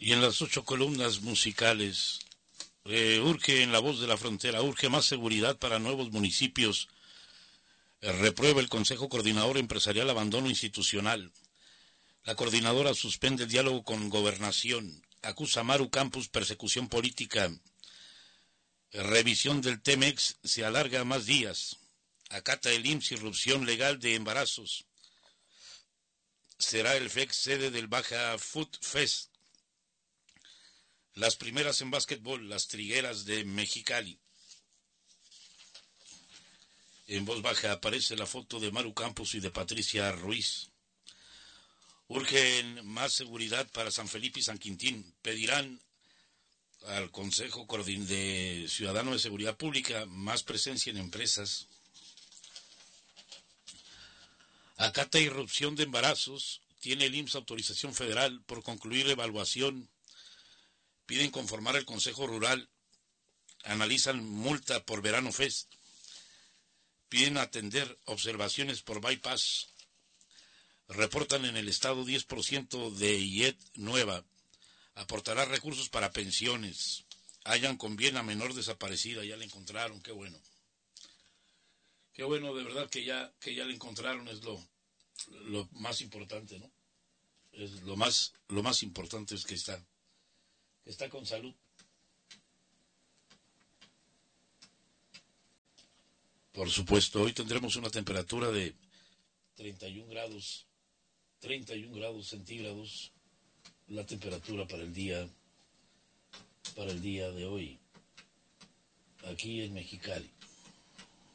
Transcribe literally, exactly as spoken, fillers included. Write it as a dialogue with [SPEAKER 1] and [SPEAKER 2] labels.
[SPEAKER 1] Y en las ocho columnas musicales, eh, urge en la voz de la frontera, urge más seguridad para nuevos municipios. Eh, reprueba el Consejo Coordinador Empresarial abandono institucional. La coordinadora suspende el diálogo con Gobernación. Acusa a Maru Campos persecución política. Eh, revisión del Temex se alarga más días. Acata el I M S S irrupción legal de embarazos. Será el F E C sede del Baja Food Fest. Las primeras en básquetbol, las Trigueras de Mexicali. En voz baja aparece la foto de Maru Campos y de Patricia Ruiz. Urgen más seguridad para San Felipe y San Quintín. Pedirán al Consejo de Ciudadano de Seguridad Pública más presencia en empresas. Acata irrupción de embarazos. Tiene el I M S S autorización federal por concluir evaluación. Piden conformar el Consejo Rural. Analizan multa por Verano Fest. Piden atender observaciones por bypass. Reportan en el estado diez por ciento de I E T nueva. Aportará recursos para pensiones. Hallan con bien a menor desaparecida. Ya la encontraron, qué bueno. Qué bueno, de verdad que ya, que ya la encontraron es lo, lo más importante, ¿no? Es lo más, lo más importante es que está, que está con salud. Por supuesto, hoy tendremos una temperatura de treinta y un grados, treinta y un grados centígrados, la temperatura para el día, para el día de hoy, aquí en Mexicali.